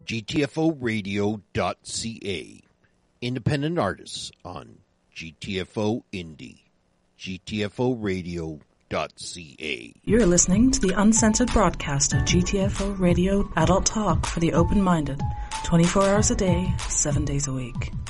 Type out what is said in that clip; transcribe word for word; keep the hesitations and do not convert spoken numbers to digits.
G T F O radio dot C A. Independent artists on G T F O Indie. G T F O radio dot C A. You're listening to the uncensored broadcast of G T F O Radio, adult talk for the open-minded, twenty-four hours a day, seven days a week.